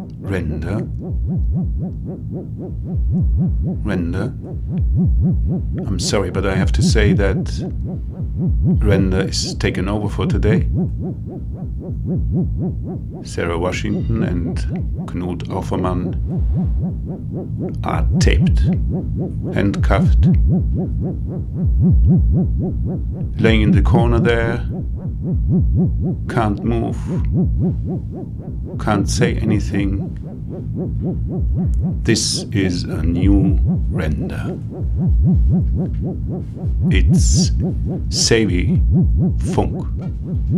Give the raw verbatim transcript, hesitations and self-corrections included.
Render. Render. I'm sorry, but I have to say that Render is taken over for today. Sarah Washington and Knut Aufermann are taped, handcuffed, laying in the corner there, can't move, can't say anything. This is a new Render. It's Savvy Funk.